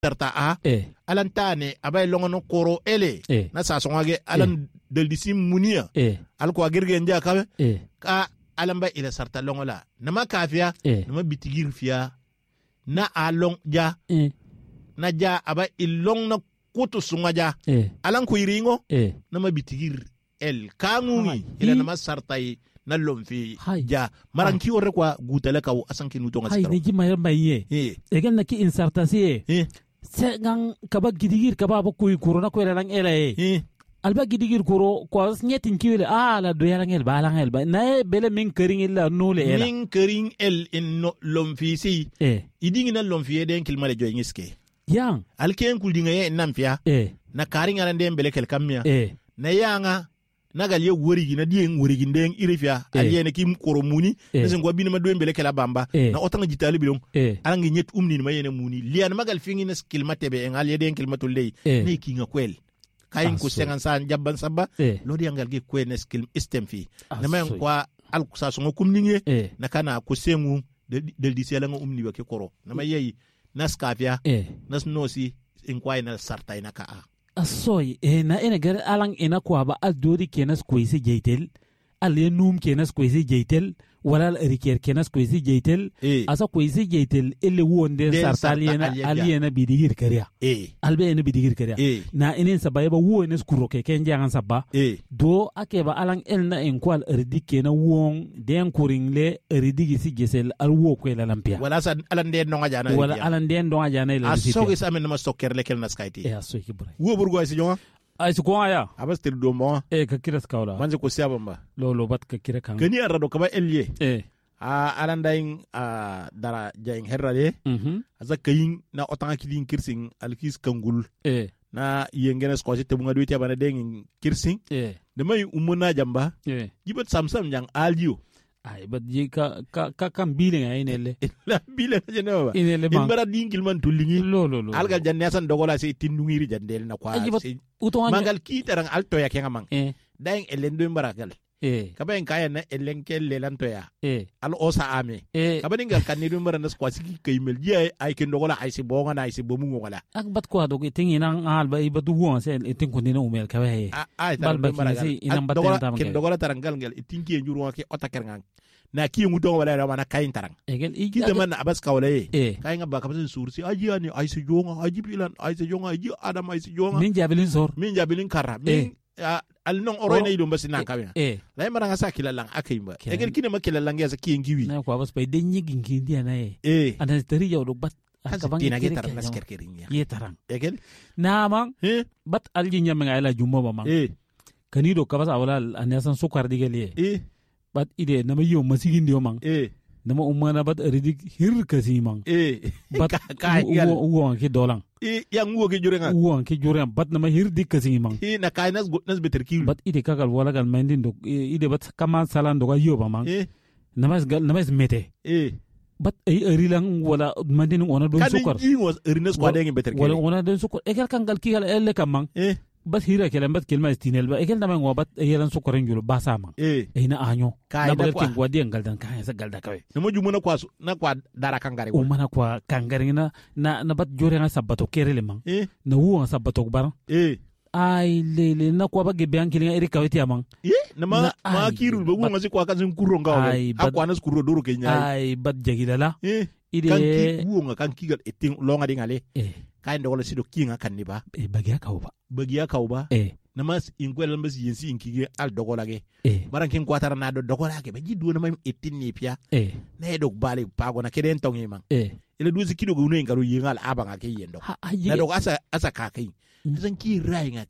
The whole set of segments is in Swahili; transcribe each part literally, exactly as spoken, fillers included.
sarta a eh alan tane abay longono koro ele eh na sa songa alan del disim munia eh al ko gerge ndia ka eh ka alan ba ila sarta longola nama kafia eh nama bitigir fia na along ja eh na ja abay ilong na kutu sunga ja eh alan ko iringo eh nama bitigir el kangungi ila nama sartai na lomfi Hai. ja maranki ore kwa gutale ka asanki nuto hay ngasikaro ne ji mayar maye eh egel na ki insartasi eh se gang kaba gidigir kaba ba kuy kurona ko lang ele eh alba gidigir kuro ko nyetin kiwele ala do yalang el balang el ba na bele min kering illa nule ela min kering el in no, lomfi si eh idingi na lomfi den kilmale joy ngiske yang alken kuldinga ye namfia eh na karinga na den bele kel kamya eh na yanga nagal ye worigi na dien worigi den irifia Eh. aliye ne kim koromuni Eh. nesen gwa binuma doen bele kela bamba Eh. na otanga jitali bilong eh alangi nyet umni ma yene muni lian magal fingi na kilmate be en aliye den kilmatul lay Eh. ne kinga kwel kayin ku Aso. sengan san jabban sabba eh lodi angal ge kwen na skil istem fi Aso. na men kwa al kusa so kumninge eh na kana ku sengu del disela nga umni ba ke koro na mayeyi naskafia eh nas nosi in kwa ina sarta ina ka a asoy eh na ina gar alang ina kwa ba al dodi kenas koisi jeitel al yenum kenas koisi jeitel wala al riker kenas koisi jeitel eh asa koisi jeitel ele wonde Den sarta sarta aliena aliya. aliena bidigir kariya eh albe ina bidigir kariya eh na inin sabaya ba wo ines kuro ke ken jangan sabba eh do ake ba alang el na en kwal erdi kena won den kuring le erdi gisi gesel al wo ko la lampia wala sa alan de no ngajana wala alan den do ajana ile a risiti soge sa men ma stocker le kel naskaiti e asoy ki bure wo burgo si jonga ay su ko aya abas tir do mo e ka kiras kawla manje ko siaba mba lo lo bat ka kira kan gani arado ka ba elye e a alan daing a dara jaing herrade mhm azakayin na otanga kidin kirsing alkis kangul e na yengene sko te bunga duite bana dengin kirsing e de may umuna jamba e jibat samsam jang alio ay bat ji ka ka ka kan bile ngay nele la bile na jeno ba inele in man bara dingil man tullingi lo lo lo algal janne san dogola se tindungiri jandel na kwa Aji bat- se uto anya mangal kitarang alto ya kenga mang e daing elendo mbaragal e kaben kaya na elenkel lelanto ya e al osa ame e kaben ngal kanidu mbara nas kwa siki kaymel je ay ken dogola ay se bonga na ay se bomu ngola ak bat ko do tingi nang al ba ibatu won se tin ko dina umel ka he ay Bal ba kinasi inang batten dogola tam ken kay. dogola tarangal ngal itinki njuru ke otaker ngang na ki ngu dongo wala wana kayin tarang egel ki de man abas kawla e e kayin ba kabin sursi aji ani ay se jonga aji bilan ay se jonga aji adam ay se jonga min jabilin sor min jabilin karra min al non oroy na idum basina kawen e lay mara nga sa kilalang akay ba Kilalang. egel kine ma kilalang ya sa kiyen giwi na ko abas pay den nyigin kin dia na e eh ana tari yaw do bat kan akabang tina kire gitar kaya nas yaw. kerkering ya ye tarang egel na mang eh bat alji nyam nga ila jumbo ba mang eh kani do kabas awala anasan sukar digel ye eh bat ide na mayo masigin dio mang eh nama umana bat ridik hir kasi mang eh bat ka yal uwo ki dolang eh yang wo ke jure nga uwo ki jure bat nama hir dik kasi mang eh na kay nas nas beter kilu bat ide kakal wala gal mandin do ide bat kama salan do ga yo ba mang eh namas gal namas mete eh bat ay arilang wala mandin ona don kan sukar ji was erines kwa dengi beter wala kilu ona don sukar egal kangal ki gal elle kamang eh bat hira kelen bat kelma istinel ba egal nama ngo bat yelan sukarin julo basa mang eh ina anyo Kaya na na bagal kwa. ken gwadi ngal dan kaya sa galda kawe na mo jumu na kwa su- na kwa dara kangare o mana kwa kangari na na na bat jore nga sabato kerele mang eh na wu nga sabato bar eh ay lele na kwa ba gebe an kilinga eri kaweti amang eh na ma Na- ma ay, kirul ba bat- ngasi kwa kan sin kurro ngaw Ay, ba bat- akwa nas kurro duro ke nyaay ay bat jagilala eh kan ide ki wu nga kan kigal eting longa dingale eh kay ndogola sido kinga kan ni ba eh bagya kawba bagiya kaw ba eh na mas ingwel mbas yensi inkige al dogola ge eh baran kin kwatara na do dogola ge ba jiddu na may etin ni pia eh na dog bale pago na keden tongi mang eh ila duzi kido go no ngaru yingal abanga ke yendo ha na ayi dog asa asa ka kai Mm. san ki rai nga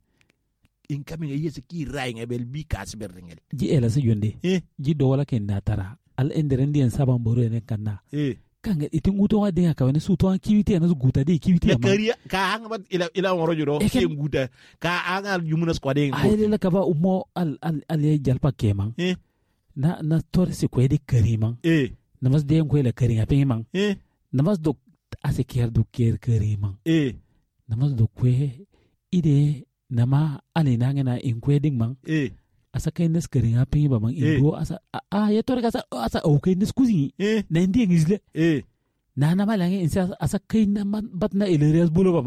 in coming a yes ki rai nga bel bi kas berdingel ji ela se yonde eh ji do wala ken natara al enderendi en saban boro ene kanna eh kanga itin guto wa de ka wani suto an kiwiti na guta de kiwiti na amang kariya ka hanga bat ila ila woro juro Eken- ke nguta ka anga yumuna squad en ay le ka ba umo al al al ye jalpa kemang eh na na tor se ko de karimang eh namas de ko le karinga pemang eh namas do ase ker do ker karimang eh namas do kwe ide nama ale nange na in kwe ding mang eh asa kai nes karinga pe ba mang Eh. indo asa a a ye tor ka asa asa o kai nes kuzi eh na ndi ngisle eh na na malange insa asa kai na man- bat na ilerias bulo ba